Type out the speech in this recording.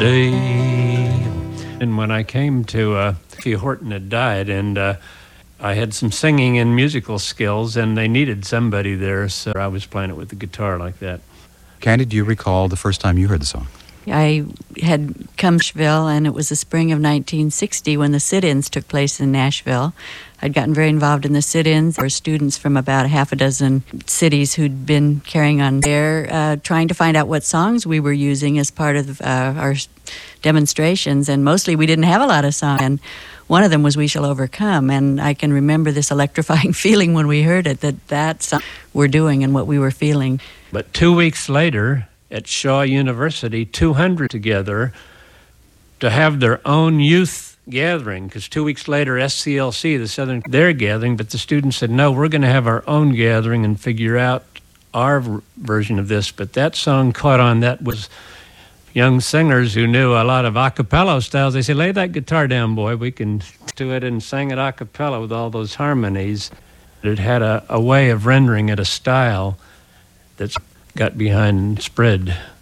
And when I came to, Sophie Horton had died, and I had some singing and musical skills, and they needed somebody there, so I was playing it with the guitar like that. Candy, do you recall the first time you heard the song? I had come to Nashville, and it was the spring of 1960 when the sit-ins took place in Nashville. I'd gotten very involved in the sit-ins. There were students from about a half a dozen cities who'd been carrying on there, trying to find out what songs we were using as part of our demonstrations, and mostly we didn't have a lot of songs. And one of them was We Shall Overcome, and I can remember this electrifying feeling when we heard it, that's something we're doing and what we were feeling. But 2 weeks later, at Shaw University, 200 together to have their own youth gathering, because 2 weeks later, SCLC, the Southern, their gathering, but the students said, no, we're going to have our own gathering and figure out our version of this. But that song caught on. That was young singers who knew a lot of a cappella styles. They said, lay that guitar down, boy, we can do it, and sang it a cappella with all those harmonies. It had a way of rendering it a style that's got behind and spread.